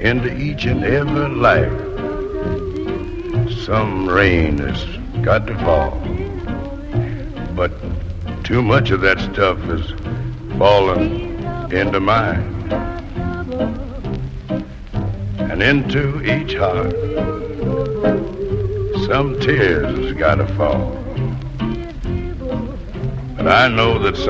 into each and every life. Some rain has got to fall, but too much of that stuff has fallen into mine. And into each heart, some tears has got to fall. But I know that